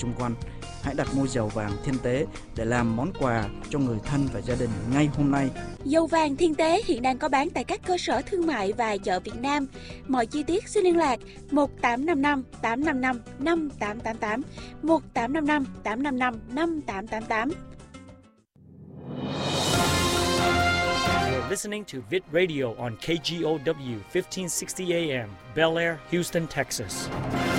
chung quanh. Hãy đặt mua dầu vàng Thiên Tế để làm món quà cho người thân và gia đình ngay hôm nay. Dầu vàng Thiên Tế hiện đang có bán tại các cơ sở thương mại và chợ Việt Nam. Mọi chi tiết xin liên lạc 1855 855 5888, 1855 855 5888. You're listening to Vid Radio on KGOW 1560 AM, Bel Air, Houston, Texas.